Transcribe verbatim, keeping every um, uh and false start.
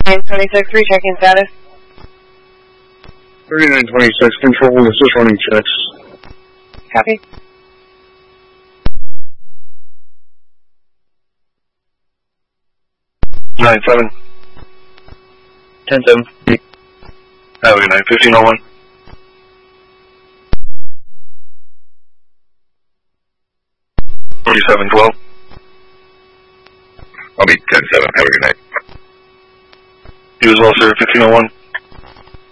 nine twenty-six, rechecking status. thirty-nine twenty-six, control, this is running checks. Copy. nine seven. ten seven. Highway nine fifteen oh one. forty-seven twelve. I'll be ten seven, have a good night. He was also fifteen oh one.